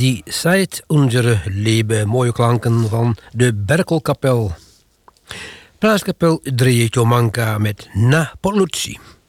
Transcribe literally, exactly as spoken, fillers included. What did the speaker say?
Die Zeit unserer Leben. Mooie klanken van de Berkelkapel. Blaaskapel Drieëtjo Manca met Na Pollutie.